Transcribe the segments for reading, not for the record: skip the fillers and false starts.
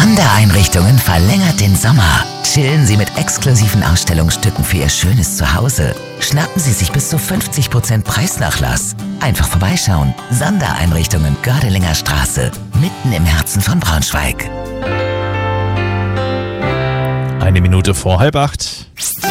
Sondereinrichtungen verlängert den Sommer. Chillen Sie mit exklusiven Ausstellungsstücken für Ihr schönes Zuhause. Schnappen Sie sich bis zu 50% Preisnachlass. Einfach vorbeischauen. Sondereinrichtungen Gördelinger Straße, mitten im Herzen von Braunschweig. 1 Minute vor 7:30.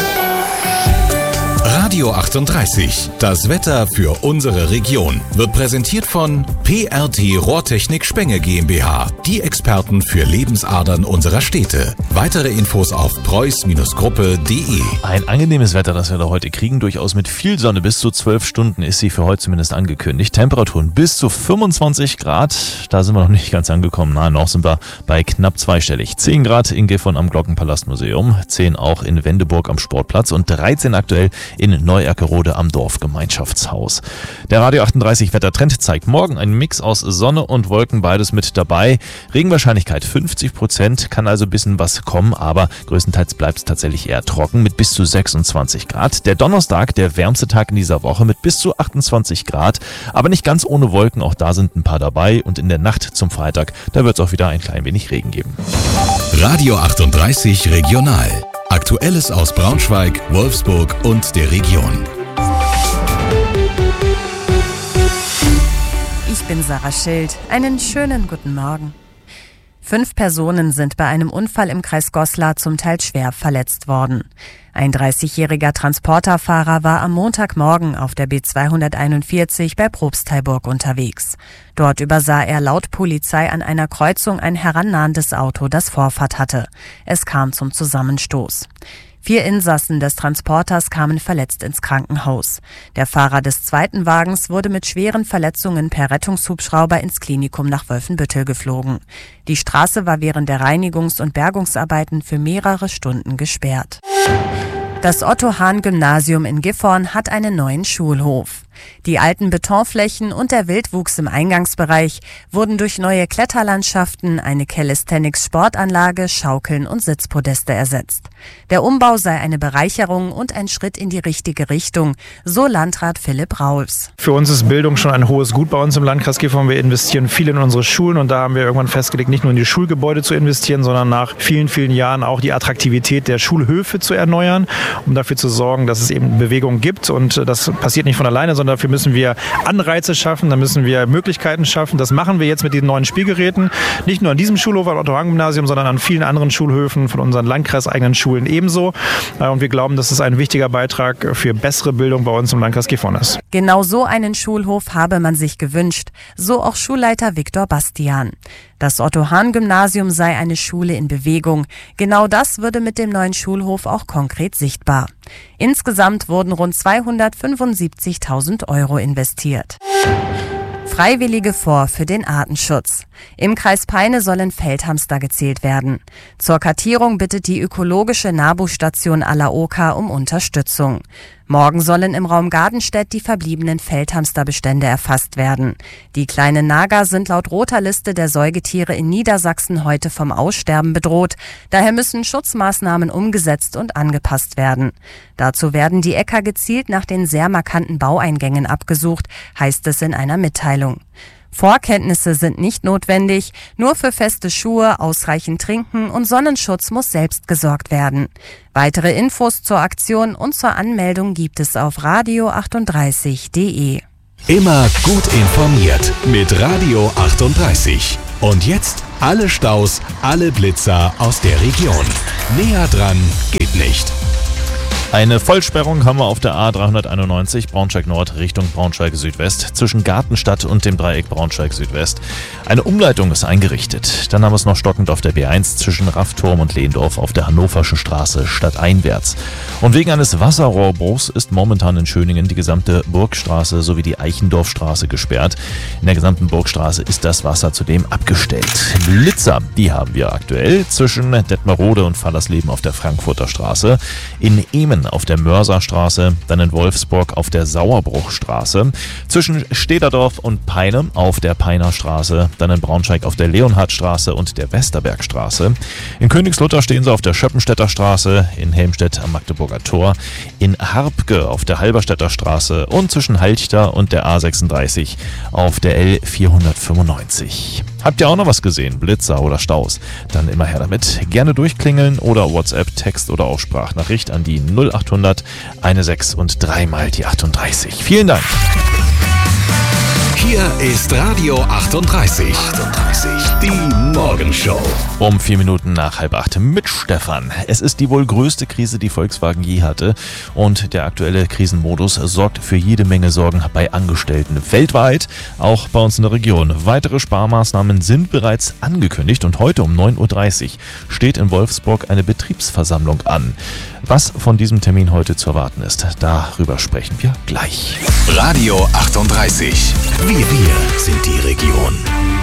Radio 38, das Wetter für unsere Region, wird präsentiert von PRT Rohrtechnik Spenge GmbH, die Experten für Lebensadern unserer Städte. Weitere Infos auf preuß-gruppe.de. Ein angenehmes Wetter, das wir da heute kriegen, durchaus mit viel Sonne. Bis zu 12 Stunden ist sie für heute zumindest angekündigt. Temperaturen bis zu 25 Grad, da sind wir noch nicht ganz angekommen. Noch sind wir bei knapp zweistellig. 10 Grad in Gifhorn am Glockenpalastmuseum, 10 auch in Wendeburg am Sportplatz und 13 aktuell in Neu-Erkerode am Dorfgemeinschaftshaus. Der Radio 38 Wettertrend zeigt morgen einen Mix aus Sonne und Wolken, beides mit dabei. Regenwahrscheinlichkeit 50%, kann also ein bisschen was kommen, aber größtenteils bleibt es tatsächlich eher trocken mit bis zu 26 Grad. Der Donnerstag, der wärmste Tag in dieser Woche mit bis zu 28 Grad, aber nicht ganz ohne Wolken, auch da sind ein paar dabei und in der Nacht zum Freitag, da wird es auch wieder ein klein wenig Regen geben. Radio 38 Regional. Aktuelles aus Braunschweig, Wolfsburg und der Region. Ich bin Sarah Schild. Einen schönen guten Morgen. 5 Personen sind bei einem Unfall im Kreis Goslar zum Teil schwer verletzt worden. Ein 30-jähriger Transporterfahrer war am Montagmorgen auf der B241 bei Probstheilburg unterwegs. Dort übersah er laut Polizei an einer Kreuzung ein herannahendes Auto, das Vorfahrt hatte. Es kam zum Zusammenstoß. 4 Insassen des Transporters kamen verletzt ins Krankenhaus. Der Fahrer des zweiten Wagens wurde mit schweren Verletzungen per Rettungshubschrauber ins Klinikum nach Wolfenbüttel geflogen. Die Straße war während der Reinigungs- und Bergungsarbeiten für mehrere Stunden gesperrt. Das Otto-Hahn-Gymnasium in Gifhorn hat einen neuen Schulhof. Die alten Betonflächen und der Wildwuchs im Eingangsbereich wurden durch neue Kletterlandschaften, eine Calisthenics-Sportanlage, Schaukeln und Sitzpodeste ersetzt. Der Umbau sei eine Bereicherung und ein Schritt in die richtige Richtung, so Landrat Philipp Rauls. Für uns ist Bildung schon ein hohes Gut bei uns im Landkreis Gifhorn. Wir investieren viel in unsere Schulen und da haben wir irgendwann festgelegt, nicht nur in die Schulgebäude zu investieren, sondern nach vielen, vielen Jahren auch die Attraktivität der Schulhöfe zu erneuern, um dafür zu sorgen, dass es eben Bewegung gibt und das passiert nicht von alleine, sondern dafür müssen wir Anreize schaffen, da müssen wir Möglichkeiten schaffen. Das machen wir jetzt mit den neuen Spielgeräten. Nicht nur an diesem Schulhof, am Otto-Hahn-Gymnasium, sondern an vielen anderen Schulhöfen von unseren landkreiseigenen Schulen ebenso. Und wir glauben, dass es ein wichtiger Beitrag für bessere Bildung bei uns im Landkreis Gifhorn ist. Genau so einen Schulhof habe man sich gewünscht, so auch Schulleiter Viktor Bastian. Das Otto-Hahn-Gymnasium sei eine Schule in Bewegung. Genau das würde mit dem neuen Schulhof auch konkret sichtbar. Insgesamt wurden rund 275.000 € investiert. Freiwillige für den Artenschutz. Im Kreis Peine sollen Feldhamster gezählt werden. Zur Kartierung bittet die ökologische NABU-Station Alaoka um Unterstützung. Morgen sollen im Raum Gardenstedt die verbliebenen Feldhamsterbestände erfasst werden. Die kleinen Nager sind laut roter Liste der Säugetiere in Niedersachsen heute vom Aussterben bedroht. Daher müssen Schutzmaßnahmen umgesetzt und angepasst werden. Dazu werden die Äcker gezielt nach den sehr markanten Baueingängen abgesucht, heißt es in einer Mitteilung. Vorkenntnisse sind nicht notwendig, nur für feste Schuhe, ausreichend Trinken und Sonnenschutz muss selbst gesorgt werden. Weitere Infos zur Aktion und zur Anmeldung gibt es auf radio38.de. Immer gut informiert mit Radio 38. Und jetzt alle Staus, alle Blitzer aus der Region. Näher dran geht nicht. Eine Vollsperrung haben wir auf der A391 Braunschweig Nord Richtung Braunschweig Südwest zwischen Gartenstadt und dem Dreieck Braunschweig Südwest. Eine Umleitung ist eingerichtet. Dann haben wir es noch stockend auf der B1 zwischen Raffturm und Lehndorf auf der Hannoversche Straße stadteinwärts. Und wegen eines Wasserrohrbruchs ist momentan in Schöningen die gesamte Burgstraße sowie die Eichendorfstraße gesperrt. In der gesamten Burgstraße ist das Wasser zudem abgestellt. Blitzer, die haben wir aktuell zwischen Detmerode und Fallersleben auf der Frankfurter Straße, in Emen auf der Mörserstraße, dann in Wolfsburg auf der Sauerbruchstraße, zwischen Stederdorf und Peine auf der Peiner Straße, dann in Braunschweig auf der Leonhardstraße und der Westerbergstraße. In Königslutter stehen sie auf der Schöppenstädter Straße, in Helmstedt am Magdeburger Tor, in Harpke auf der Halberstädter Straße und zwischen Halchter und der A36 auf der L495. Habt ihr auch noch was gesehen? Blitzer oder Staus? Dann immer her damit. Gerne durchklingeln oder WhatsApp, Text oder auch Sprachnachricht an die 0800 16 und 3 mal die 38. Vielen Dank. Hier ist Radio 38. Die Morgenshow. Um 4 Minuten nach 7:30 mit Stefan. Es ist die wohl größte Krise, die Volkswagen je hatte. Und der aktuelle Krisenmodus sorgt für jede Menge Sorgen bei Angestellten weltweit, auch bei uns in der Region. Weitere Sparmaßnahmen sind bereits angekündigt und heute um 9:30 Uhr steht in Wolfsburg eine Betriebsversammlung an. Was von diesem Termin heute zu erwarten ist, darüber sprechen wir gleich. Radio 38. Wir sind die Region.